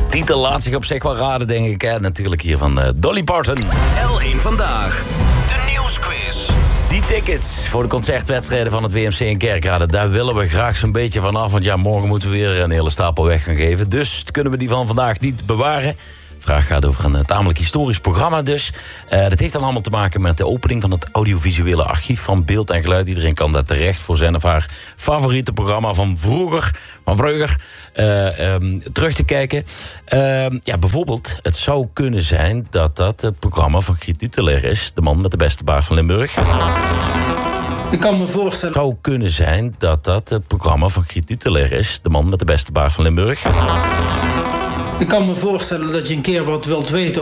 titel laat zich op zich wel raden, denk ik. Hè? Natuurlijk hier van Dolly Parton. L1 Vandaag, de nieuwsquiz. Die tickets voor de concertwedstrijden van het WMC in Kerkrade... daar willen we graag zo'n beetje vanaf. Want ja, morgen moeten we weer een hele stapel weg gaan geven. Dus kunnen we die van vandaag niet bewaren. De vraag gaat over een tamelijk historisch programma dus. Dat heeft dan allemaal te maken met de opening van het audiovisuele archief van beeld en geluid. Iedereen kan daar terecht voor zijn of haar favoriete programma van vroeger, terug te kijken. Ja, bijvoorbeeld, het zou kunnen zijn dat dat het programma van Griet Utelaar is. De man met de beste baard van Limburg. Ik kan me voorstellen... Het zou kunnen zijn dat dat het programma van Griet Utelaar is. De man met de beste baard van Limburg. Ik kan me voorstellen dat je een keer wat wilt weten